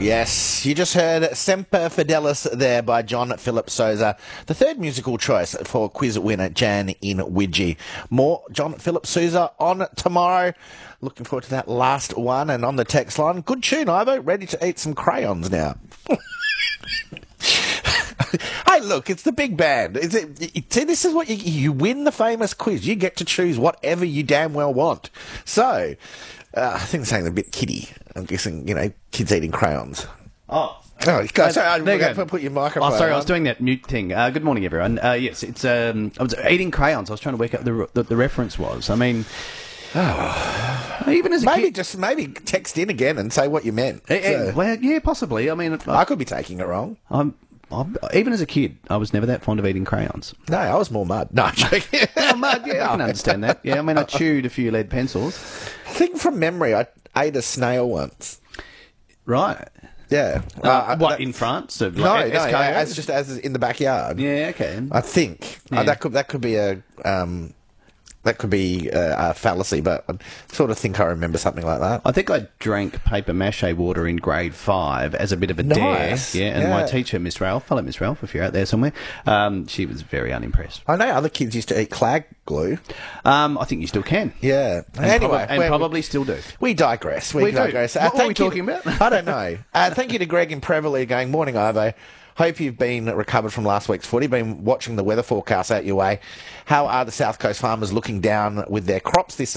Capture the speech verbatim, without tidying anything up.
Yes, you just heard Semper Fidelis there by John Philip Sousa, the third musical choice for quiz winner Jan in Widgie. More John Philip Sousa on tomorrow. Looking forward to that last one. And on the text line, good tune, Ivo. Ready to eat some crayons now. Hey, look, it's the big band. Is it, see, this is what you, you win the famous quiz. You get to choose whatever you damn well want. So, uh, I think saying a bit kiddie. I'm guessing, you know, kids eating crayons. Oh. Oh, go, sorry, I'm there you going go. to put your microphone Oh, sorry, on. I was doing that mute thing. Uh, good morning, everyone. Uh, yes, it's um, I was eating crayons. I was trying to work out the the, the reference was. I mean, oh, even as a Maybe kid, just maybe text in again and say what you meant. Eh, eh, So, well, yeah, possibly. I mean, I could be taking it wrong. I'm, I'm even as a kid, I was never that fond of eating crayons. No, I was more mud. No, I'm joking. Oh, mud, yeah, I can understand that. Yeah, I mean, I chewed a few lead pencils. I think from memory, I ate a snail once. Right. Yeah. Uh, Uh, what, that- in France? So, No, like, no, escargot? as just as in the backyard. Yeah, okay. I think Yeah. uh, that could that could be a um, that could be a, a fallacy, but I sort of think I remember something like that. I think I drank paper mache water in grade five as a bit of a Nice. dare. Yeah, and my Yeah. teacher, Miss Ralph, hello Miss Ralph, if you're out there somewhere, um, she was very unimpressed. I know other kids used to eat clag glue. Um, I think you still can. Yeah. And anyway, prob- and we're- probably still do. We digress. We, We do. digress. What were thank we you- talking about? I don't know. Uh, thank you to Greg in Prevaley going, morning, Ivo. Hope you've been recovered from last week's footy, been watching the weather forecast out your way. How are the South Coast farmers looking down with their crops this